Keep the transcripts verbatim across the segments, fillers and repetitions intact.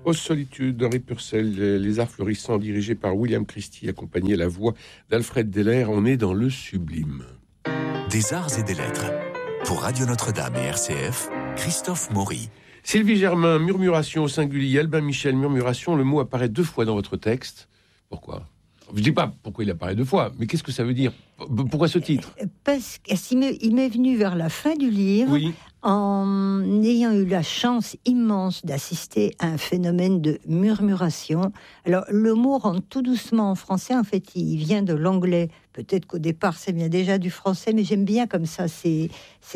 Aux solitudes d'Henri Purcell, Les Arts Florissants, dirigé par William Christie, accompagné à la voix d'Alfred Deller. On est dans le sublime. Des arts et des lettres. Pour Radio Notre-Dame et R C F, Christophe Maury. Sylvie Germain, murmuration au singulier. Albin Michel, murmuration. Le mot apparaît deux fois dans votre texte. Pourquoi ? Je ne dis pas pourquoi il apparaît deux fois, mais qu'est-ce que ça veut dire ? Pourquoi ce titre ? Parce qu'il m'est, il m'est venu vers la fin du livre, oui. en ayant eu la chance immense d'assister à un phénomène de murmuration. Alors, le mot rentre tout doucement en français. En fait, il vient de l'anglais. Peut-être qu'au départ, ça vient déjà du français, mais j'aime bien comme ça ces,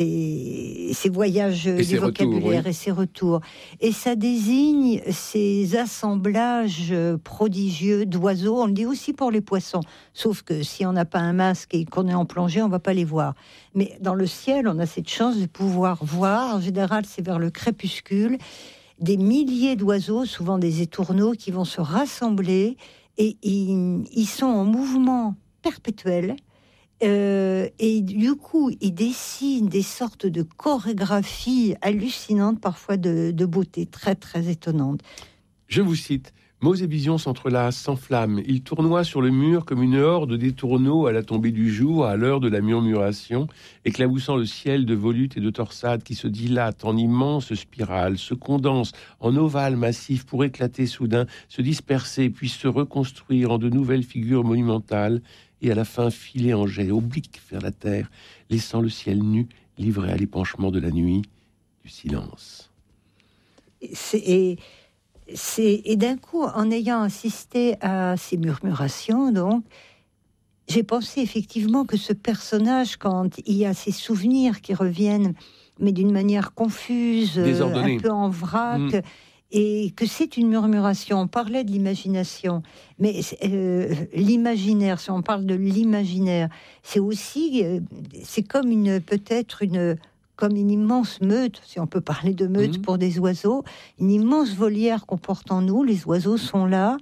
ces, ces voyages et du vocabulaire oui. et ces retours. Et ça désigne ces assemblages prodigieux d'oiseaux. On le dit aussi pour les poissons. Sauf que si on n'a pas un masque et qu'on est en plongée, on ne va pas les voir. Mais dans le ciel, on a cette chance de pouvoir voir. En général, c'est vers le crépuscule. Des milliers d'oiseaux, souvent des étourneaux, qui vont se rassembler et ils, ils sont en mouvement perpétuel, euh, et du coup ils dessinent des sortes de chorégraphies hallucinantes, parfois de, de beauté très très étonnante. Je vous cite: mots et visions s'entrelacent, s'enflamment, ils tournoient sur le mur comme une horde d'étourneaux à la tombée du jour, à l'heure de la murmuration, éclaboussant le ciel de volutes et de torsades qui se dilatent en immenses spirales, se condensent en ovales massifs pour éclater soudain, se disperser, puis se reconstruire en de nouvelles figures monumentales, et à la fin filer en jet oblique vers la terre, laissant le ciel nu, livré à l'épanchement de la nuit, du silence. C'est, et, c'est, et d'un coup, en ayant assisté à ces murmurations, donc, j'ai pensé effectivement que ce personnage, quand il y a ces souvenirs qui reviennent, mais d'une manière confuse, désordonnée, un peu en vrac, mmh. et que c'est une murmuration. On parlait de l'imagination, mais euh, l'imaginaire, si on parle de l'imaginaire, c'est aussi, euh, c'est comme une, peut-être une, comme une immense meute, si on peut parler de meute mmh. pour des oiseaux, une immense volière qu'on porte en nous. Les oiseaux sont là,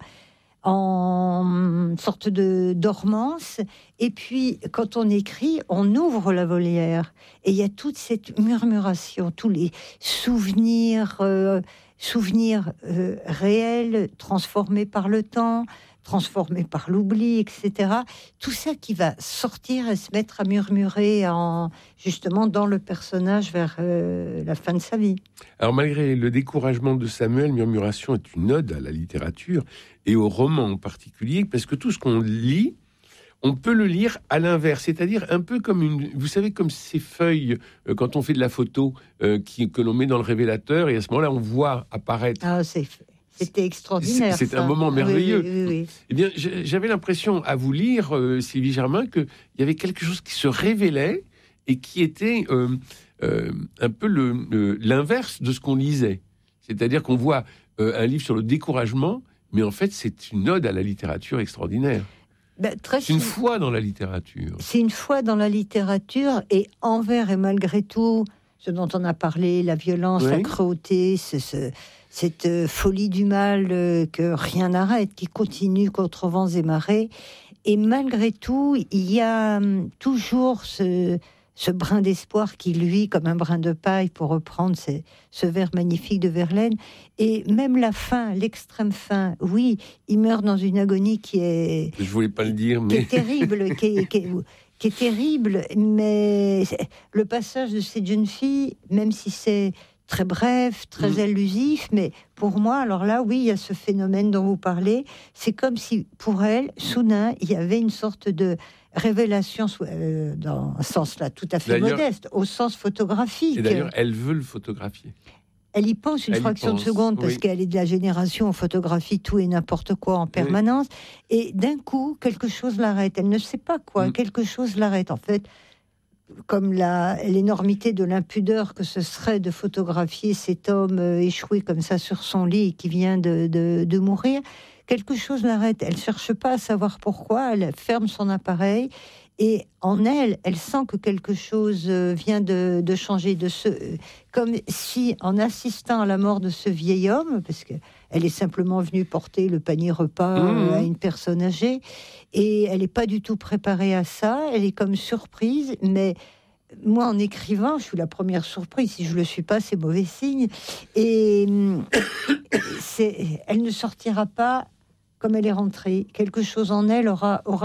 en sorte de dormance, et puis quand on écrit, on ouvre la volière, et il y a toute cette murmuration, tous les souvenirs, euh, souvenirs euh, réels, transformés par le temps, transformés par l'oubli, et cetera. Tout ça qui va sortir et se mettre à murmurer en, justement dans le personnage vers euh, la fin de sa vie. Alors malgré le découragement de Samuel, Murmuration est une ode à la littérature et au roman en particulier, parce que tout ce qu'on lit, on peut le lire à l'inverse, c'est-à-dire un peu comme une, vous savez, comme ces feuilles euh, quand on fait de la photo euh, qui, que l'on met dans le révélateur, et à ce moment-là on voit apparaître. Ah, c'est C'était extraordinaire. C'est, c'est un moment merveilleux. Oui, oui, oui. Eh bien, j'avais l'impression, à vous lire, euh, Sylvie Germain, qu'il y avait quelque chose qui se révélait et qui était euh, euh, un peu le, le, l'inverse de ce qu'on lisait. C'est-à-dire qu'on voit euh, un livre sur le découragement, mais en fait, c'est une ode à la littérature extraordinaire. Ben, très c'est une foi dans la littérature. C'est une foi dans la littérature, et envers et malgré tout, ce dont on a parlé, la violence, oui. la cruauté, ce... ce cette folie du mal euh, que rien n'arrête, qui continue contre vents et marées. Et malgré tout, il y a hum, toujours ce, ce brin d'espoir qui luit comme un brin de paille, pour reprendre ces, ce vers magnifique de Verlaine. Et même la fin, l'extrême fin, oui, il meurt dans une agonie qui est... Je voulais pas le dire, mais... Qui est terrible, qui est... Qui est qui est terrible, mais le passage de cette jeune fille, même si c'est très bref, très mmh. allusif, mais pour moi, alors là, oui, il y a ce phénomène dont vous parlez. C'est comme si, pour elle, soudain, il y avait une sorte de révélation, euh, dans un sens là tout à fait d'ailleurs, modeste, au sens photographique. Et d'ailleurs, elle veut le photographier. Elle y pense une elle fraction pense, de seconde, parce oui. qu'elle est de la génération où on photographie tout et n'importe quoi en permanence. Oui. Et d'un coup, quelque chose l'arrête. Elle ne sait pas quoi, mmh. quelque chose l'arrête. En fait, comme la, l'énormité de l'impudeur que ce serait de photographier cet homme euh, échoué comme ça sur son lit et qui vient de, de, de mourir, quelque chose l'arrête. Elle ne cherche pas à savoir pourquoi, elle ferme son appareil, et en elle, elle sent que quelque chose vient de, de changer, de ce, comme si, en assistant à la mort de ce vieil homme, parce qu'elle est simplement venue porter le panier repas mmh. à une personne âgée, et elle n'est pas du tout préparée à ça, elle est comme surprise, mais moi, en écrivant, je suis la première surprise. Si je ne le suis pas, c'est mauvais signe. Et c'est, elle ne sortira pas comme elle est rentrée. Quelque chose en elle aura, aura